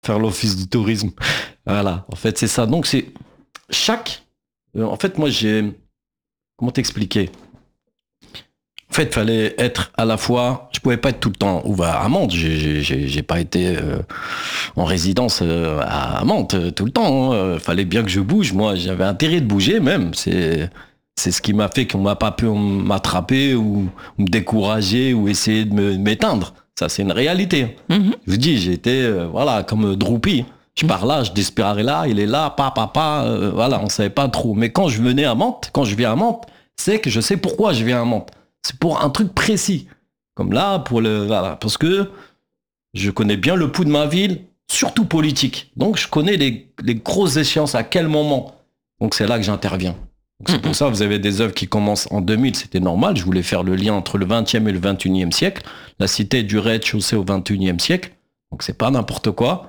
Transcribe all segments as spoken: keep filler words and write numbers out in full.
faire l'office du tourisme. Voilà, en fait, c'est ça. Donc, c'est chaque... euh, En fait, moi, j'ai... Comment t'expliquer? En fait, il fallait être à la fois... Je pouvais pas être tout le temps ouvert à Mantes. J'ai, j'ai, j'ai j'ai pas été euh, en résidence euh, à Mantes euh, tout le temps. Il fallait bien que je bouge. Moi, j'avais intérêt de bouger même. C'est... C'est ce qui m'a fait qu'on m'a pas pu m'attraper ou me décourager ou essayer de me, m'éteindre. Ça, c'est une réalité. Mhm. Je vous dis, j'étais, euh, voilà, comme Droupi. Je pars là, je disparais là, il est là, pa, pa, pa, euh, voilà, on savait pas trop. Mais quand je venais à Mantes, quand je viens à Mantes, c'est que je sais pourquoi je viens à Mantes. C'est pour un truc précis. Comme là, pour le, voilà, parce que je connais bien le pouls de ma ville, surtout politique. Donc, je connais les, les grosses échéances, à quel moment. Donc, c'est là que j'interviens. Donc, c'est pour ça que vous avez des œuvres qui commencent en deux mille, c'était normal. Je voulais faire le lien entre le vingtième et le vingt et unième siècle. La cité du rez-de-chaussée au vingt et unième siècle. Donc, c'est pas n'importe quoi.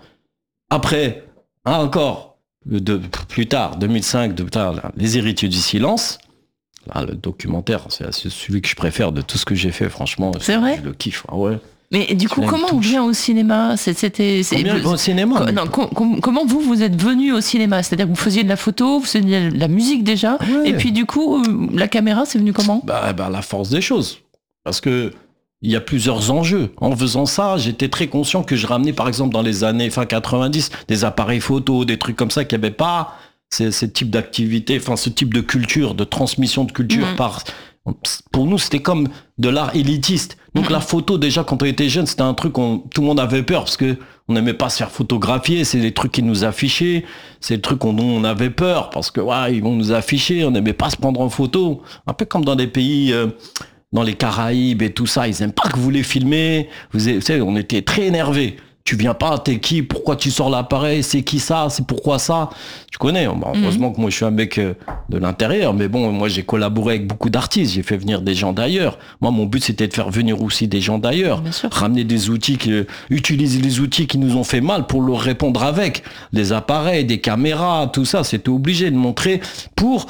Après, hein, encore, de, plus tard, deux mille cinq, de, là, Les Héritiers du Silence. Là, le documentaire, c'est celui que je préfère de tout ce que j'ai fait, franchement. C'est vrai ? Je le kiffe, ah ouais. Mais du coup, Celui-là, il comment me on touche. vient au cinéma ? C'est- C'était, c'est- Combien il va au cinéma Co- mais- non, com- com- comment vous, vous êtes venu au cinéma ? C'est-à-dire que vous faisiez de la photo, vous faisiez de la musique déjà, Ouais. et puis du coup, euh, la caméra, c'est venu comment ? Bah, bah, la force des choses. Parce que il y a plusieurs enjeux. En faisant ça, j'étais très conscient que je ramenais, par exemple, dans les années fin quatre-vingt-dix, des appareils photo, des trucs comme ça, qu'il n'y avait pas ces, ces types d'activités, enfin, ce type de culture, de transmission de culture Mhm. par... Pour nous, c'était comme de l'art élitiste. Donc, Mhm. la photo, déjà, quand on était jeune, c'était un truc, on, tout le monde avait peur parce que on n'aimait pas se faire photographier. C'est des trucs qui nous affichaient. C'est des trucs dont on avait peur parce que, ouais, ils vont nous afficher. On n'aimait pas se prendre en photo. Un peu comme dans des pays, euh, dans les Caraïbes et tout ça. Ils aiment pas que vous les filmez. Vous savez, on était très énervés. Tu viens pas, t'es qui? Pourquoi tu sors l'appareil? C'est qui ça? C'est pourquoi ça? Tu connais. Bon, heureusement mmh. que moi je suis un mec euh, de l'intérieur, mais bon, moi j'ai collaboré avec beaucoup d'artistes, j'ai fait venir des gens d'ailleurs. Moi, mon but c'était de faire venir aussi des gens d'ailleurs, ramener des outils, qui, euh, utiliser les outils qui nous ont fait mal pour leur répondre avec. Des appareils, des caméras, tout ça, c'était obligé de montrer pour...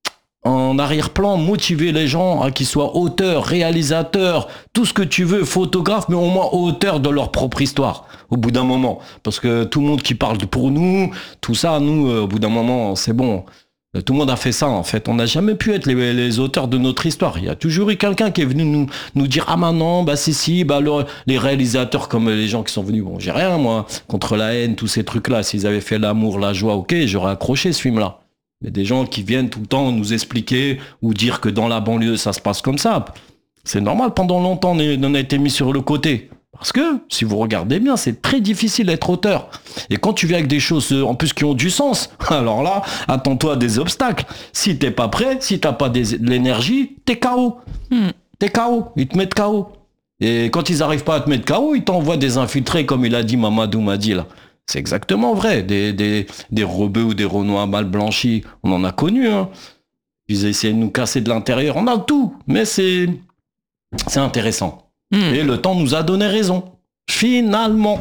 en arrière-plan, motiver les gens à qu'ils soient auteurs, réalisateurs, tout ce que tu veux, photographes, mais au moins auteurs de leur propre histoire, au bout d'un moment. Parce que tout le monde qui parle pour nous, tout ça, nous, euh, au bout d'un moment, c'est bon. Tout le monde a fait ça, en fait. On n'a jamais pu être les, les auteurs de notre histoire. Il y a toujours eu quelqu'un qui est venu nous, nous dire « Ah, maintenant, bah, si, si, bah, le, les réalisateurs, comme les gens qui sont venus, bon, j'ai rien, moi, contre la haine, tous ces trucs-là. S'ils avaient fait l'amour, la joie, ok, j'aurais accroché ce film-là. » Il y a des gens qui viennent tout le temps nous expliquer ou dire que dans la banlieue, ça se passe comme ça. C'est normal, pendant longtemps, on a été mis sur le côté. Parce que, si vous regardez bien, c'est très difficile d'être auteur. Et quand tu viens avec des choses, en plus, qui ont du sens, alors là, attends-toi à des obstacles. Si t'es pas prêt, si t'as pas des, de l'énergie, t'es K O. Hmm. T'es K O. Ils te mettent K O. Et quand ils arrivent pas à te mettre K O, ils t'envoient des infiltrés, comme il a dit Mamadou Madi, là. C'est exactement vrai. Des, des, des rebeux ou des renois mal blanchis, on en a connu. Hein. Ils essaient de nous casser de l'intérieur. On a tout. Mais c'est, c'est intéressant. Mmh. Et le temps nous a donné raison. Finalement.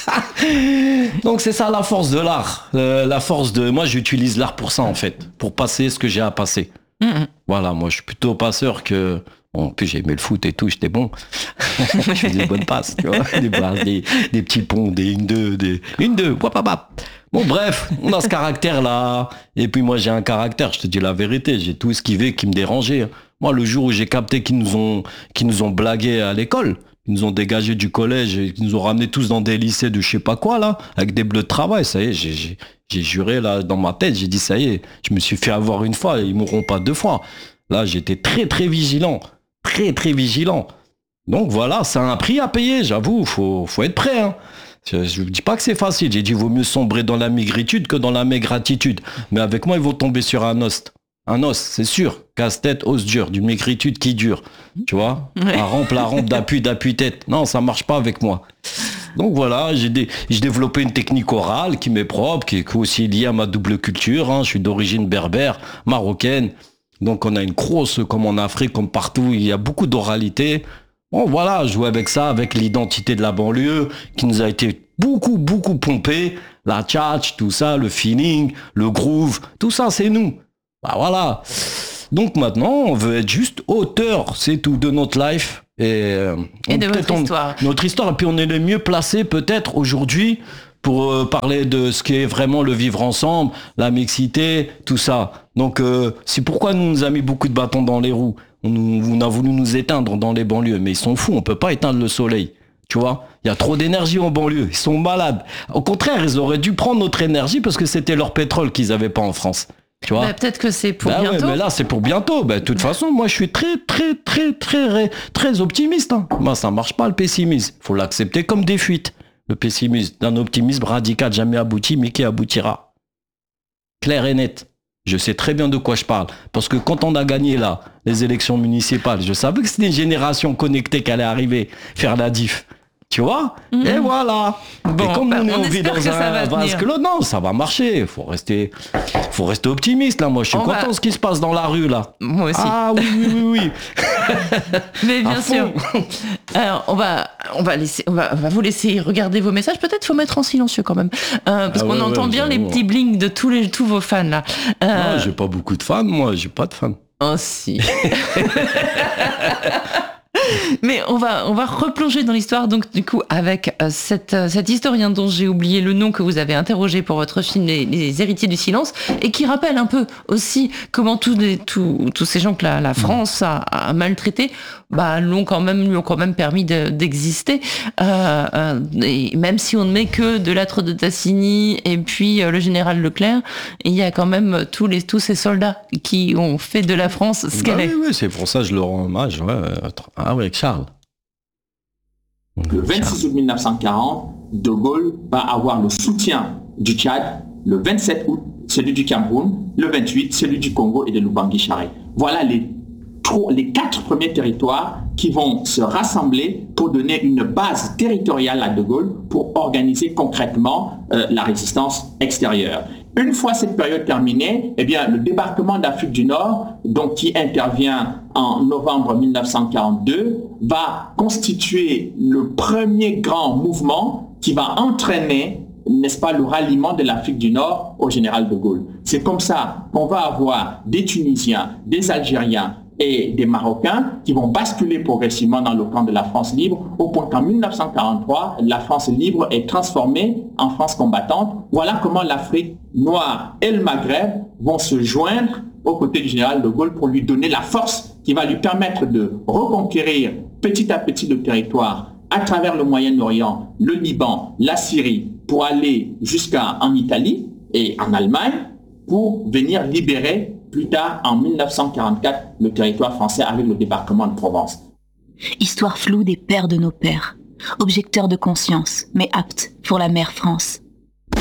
Donc c'est ça la force de l'art. Euh, la force de... Moi, j'utilise l'art pour ça, en fait. Pour passer ce que j'ai à passer. Mmh. Voilà, moi, je suis plutôt passeur que... Bon, en plus, j'ai aimé le foot et tout, j'étais bon. Je faisais des bonnes passes, tu vois. Des, des, des petits ponts, des une deux, des une deux, wapapap. Bon, bref, on a ce caractère-là. Et puis, moi, j'ai un caractère, je te dis la vérité. J'ai tout esquivé qui me dérangeait. Moi, le jour où j'ai capté qu'ils nous ont, qu'ils nous ont blagué à l'école, ils nous ont dégagés du collège et qu'ils nous ont ramenés tous dans des lycées de je sais pas quoi, là, avec des bleus de travail. Ça y est, j'ai, j'ai, j'ai juré, là, dans ma tête, j'ai dit, ça y est, je me suis fait avoir une fois, ils mourront pas deux fois. Là, j'étais très, très vigilant. Très, très vigilant. Donc voilà, c'est un prix à payer, j'avoue, faut, faut être prêt. Hein. Je ne dis pas que c'est facile, j'ai dit, il vaut mieux sombrer dans la maigritude que dans la maigratitude. Mais avec moi, ils vont tomber sur un os. Un os, c'est sûr. Casse-tête, os dur, d'une maigritude qui dure. Tu vois, ouais. La rampe, la rampe d'appui, d'appui-tête. Non, ça marche pas avec moi. Donc voilà, j'ai, dé- j'ai développé une technique orale qui m'est propre, qui est aussi liée à ma double culture. Hein. Je suis d'origine berbère, marocaine. Donc on a une grosse, comme en Afrique, comme partout, il y a beaucoup d'oralité. Bon voilà, jouer avec ça, avec l'identité de la banlieue, qui nous a été beaucoup, beaucoup pompée. La tchatch, tout ça, le feeling, le groove, tout ça, c'est nous. Bah voilà. Donc maintenant, on veut être juste auteur, c'est tout, de notre life. Et, et de votre histoire. On, notre histoire, et puis on est les mieux placés peut-être aujourd'hui pour euh, parler de ce qu'est vraiment le vivre ensemble, la mixité, tout ça. Donc euh, c'est pourquoi nous nous a mis beaucoup de bâtons dans les roues. On, nous- on a voulu nous éteindre dans les banlieues, mais ils sont fous, on peut pas éteindre le soleil. Tu vois, il y a trop d'énergie en banlieue, ils sont malades. Au contraire, ils auraient dû prendre notre énergie parce que c'était leur pétrole qu'ils avaient pas en France. Tu vois. Bah, peut-être que c'est pour Bah ouais, bientôt. mais là, c'est pour bientôt. Bah, de toute façon, moi, je suis très, très, très, très, très optimiste. Hein. Moi, ça marche pas, le pessimisme. Faut l'accepter comme des fuites. Le pessimisme, d'un optimisme radical jamais abouti, mais qui aboutira. Clair et net. Je sais très bien de quoi je parle. Parce que quand on a gagné, là, les élections municipales, je savais que c'était une génération connectée qui allait arriver faire la diff. Tu vois. Mhm. Et voilà. Bon, et comme bah, on est on on vit espère dans que ça va un vase tenir. clos, non, ça va marcher. Faut rester, faut rester optimiste là. Moi, je suis On content va- de ce qui se passe dans la rue là. Moi aussi. Ah oui, oui, oui, oui. Mais bien À sûr. fond. Alors, on va, on va laisser, on va, on va vous laisser regarder vos messages. Peut-être faut mettre en silencieux quand même, Euh, parce Ah qu'on ouais, entend ouais, bien les j'avoue. petits blinks de tous les, tous vos fans là. Euh, Non, j'ai pas beaucoup de fans, moi. J'ai pas de fans. oh si. Mais on va, on va replonger dans l'histoire, donc du coup avec euh, cette, euh, cet historien dont j'ai oublié le nom que vous avez interrogé pour votre film Les, Les Héritiers du Silence, et qui rappelle un peu aussi comment tous, les, tous, tous ces gens que la, la France a, a maltraités, bah, l'ont quand même, lui ont quand même permis de- d'exister. Euh, euh, et même si on ne met que de Lattre de Tassigny et puis euh, le général Leclerc, il y a quand même tous, les, tous ces soldats qui ont fait de la France ce Bah qu'elle oui, est. oui, c'est pour ça que je leur rends hommage. Ouais. Ah ouais, Charles. Le vingt-six août mille neuf cent quarante, De Gaulle va avoir le soutien du Tchad. Le vingt-sept août, celui du Cameroun. Le vingt-huit, celui du Congo et de Lubangui-Charé. Voilà les, trois- les quatre premiers territoires qui vont se rassembler pour donner une base territoriale à De Gaulle pour organiser concrètement euh, la résistance extérieure. Une fois cette période terminée, eh bien, le débarquement d'Afrique du Nord, donc qui intervient en novembre mille neuf cent quarante-deux, va constituer le premier grand mouvement qui va entraîner, n'est-ce pas, le ralliement de l'Afrique du Nord au général de Gaulle. C'est comme ça qu'on va avoir des Tunisiens, des Algériens et des Marocains qui vont basculer progressivement dans le camp de la France libre, au point qu'en mille neuf cent quarante-trois, la France libre est transformée en France combattante. Voilà comment l'Afrique noire et le Maghreb vont se joindre aux côtés du général de Gaulle pour lui donner la force qui va lui permettre de reconquérir petit à petit le territoire à travers le Moyen-Orient, le Liban, la Syrie, pour aller jusqu'en Italie et en Allemagne, pour venir libérer plus tard, en mille neuf cent quarante-quatre, le territoire français avec le débarquement de Provence. Histoire floue des pères de nos pères, objecteurs de conscience, mais aptes pour la mère France.